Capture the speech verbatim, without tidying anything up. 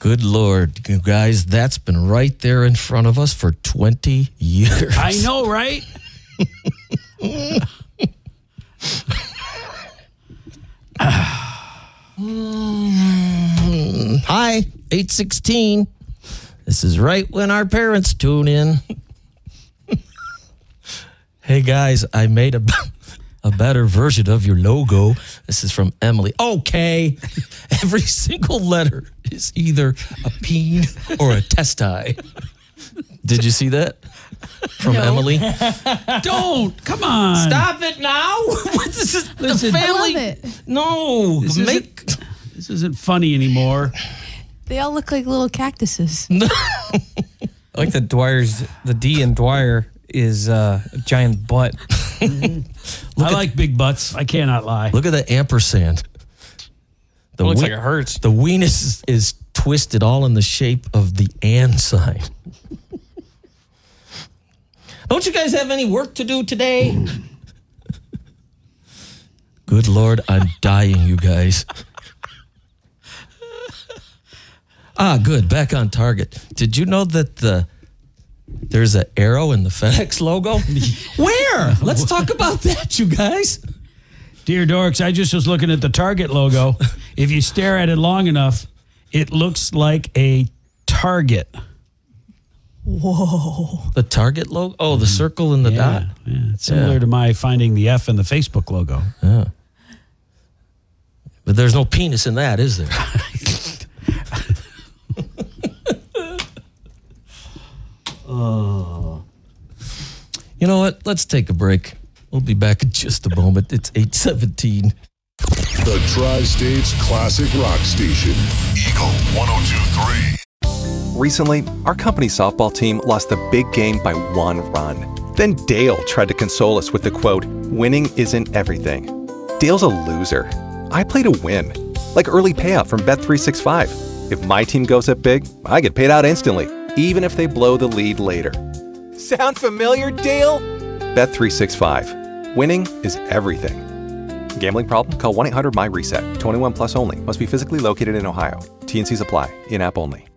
Good Lord, you guys, that's been right there in front of us for twenty years. I know, right? Hi, eight sixteen. This is right when our parents tune in. Hey, guys, I made a, a better version of your logo. This is from Emily. Okay. Every single letter is either a peen or a testi. Did you see that? From No. Emily? Don't. Come on. Stop it now. What is this? Listen, the I family? love it. No. This Make... isn't, this isn't funny anymore. They all look like little cactuses. I like the Dwyer's, the D in Dwyer is uh, a giant butt. I at- like big butts. I cannot lie. Look at the ampersand. The It looks we- like it hurts. The weenus is, is twisted all in the shape of the and sign. Don't you guys have any work to do today? Good Lord, I'm dying, you guys. Ah, good. Back on target. Did you know that the there's an arrow in the FedEx logo? Where? Let's talk about that, you guys. Dear Dorks, I just was looking at the Target logo. If you stare at it long enough, it looks like a target. Whoa. The Target logo? Oh, the circle and the yeah, dot? yeah. It's similar Yeah. to my finding the F in the Facebook logo. Yeah. But there's no penis in that, is there? Oh. You know what? Let's take a break. We'll be back in just a moment. It's eight seventeen. The Tri-States Classic Rock Station. Eagle one oh two point three. Recently, our company softball team lost the big game by one run. Then Dale tried to console us with the quote, "Winning isn't everything." Dale's a loser. I play to win. Like early payout from Bet three sixty-five. If my team goes up big, I get paid out instantly, even if they blow the lead later. Sound familiar, Dale? Bet three sixty-five. Winning is everything. Gambling problem? Call one eight hundred M Y RESET. twenty-one plus only. Must be physically located in Ohio. T N Cs apply. In-app only.